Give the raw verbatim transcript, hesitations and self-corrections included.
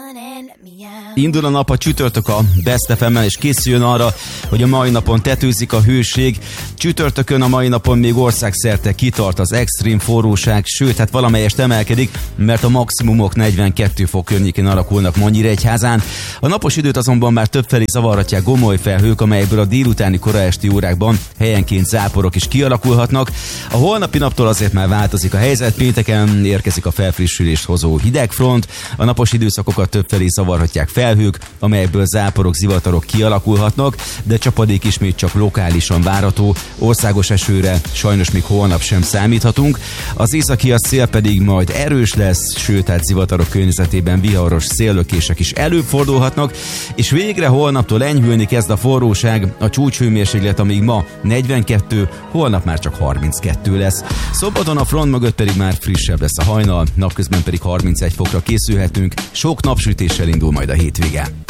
Indul a nap, a csütörtök a Best ef em-mel, és készüljön arra, hogy a mai napon tetőzik a hőség. Csütörtökön a mai napon még országszerte kitart az extrém forróság, sőt, hát valamelyest emelkedik, mert a maximumok negyvenkét fok környékén alakulnak Monyíregyházán. A napos időt azonban már többfelé zavarhatják gomoly felhők, amelyekből a délutáni koraesti órákban helyenként záporok is kialakulhatnak. A holnapi naptól azért már változik a helyzet, pénteken érkezik a felfrissülést hozó hidegfront, a napos időszakokat többfelé zavarhatják felhők, amelyekből záporok, zivatarok kialakulhatnak, de csapadék ismét csak lokálisan várható, országos esőre sajnos még holnap sem számíthatunk. Az északi szél pedig majd erős lesz, sőt, tehát zivatarok környezetében viharos széllökések is előfordulhatnak, és végre holnaptól enyhülni kezd a forróság, a csúcshőmérséklet, amíg ma negyvenkét, holnap már csak harminckettő lesz. Szombaton a front mögött pedig már frissebb lesz a hajnal, napközben pedig harmincegy fokra készülhetünk, sok napsütéssel indul majd a hétvége.